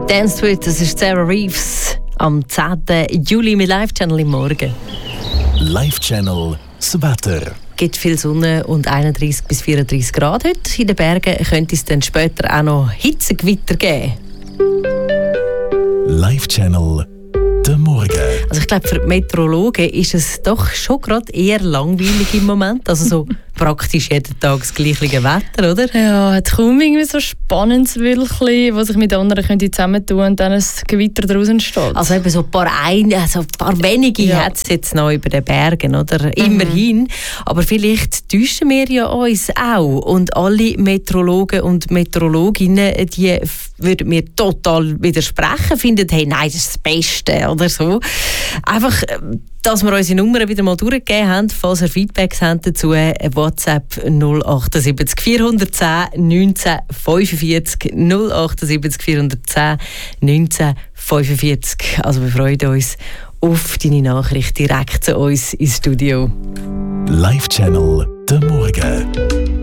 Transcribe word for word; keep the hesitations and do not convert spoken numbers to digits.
Dance to it, das ist Sarah Reeves am zehnten Juli mit Live Channel im Morgen. Live Channel, das Wetter. Es gibt viel Sonne und einunddreißig bis vierunddreißig Grad heute. In den Bergen könnte es dann später auch noch Hitzegewitter geben. Live Channel, der Morgen. Also ich glaube, für die Meteorologen ist es doch schon gerade eher langweilig im Moment. Also so praktisch jeden Tag das gleiche Wetter, oder? Ja, hat kaum irgendwie so spannendes Wildchen, was sich mit anderen könnte zusammentun und dann ein Gewitter daraus entsteht. Also eben so ein paar, ein, also ein paar wenige Ja. hat es jetzt noch über den Bergen, oder? Immerhin. Aber vielleicht täuschen wir ja uns auch. Und alle Meteorologen und Meteorologinnen, die f- würden mir total widersprechen, finden, hey, nein, das ist das Beste oder so. Einfach, dass wir unsere Nummern wieder mal durchgegeben haben, falls ihr Feedbacks habt dazu, WhatsApp null acht sieben vier eins null neunzehn fünfundvierzig null acht sieben vier eins null neunzehn fünfundvierzig. Also wir freuen uns auf deine Nachricht direkt zu uns ins Studio. Live Channel, der Morgen.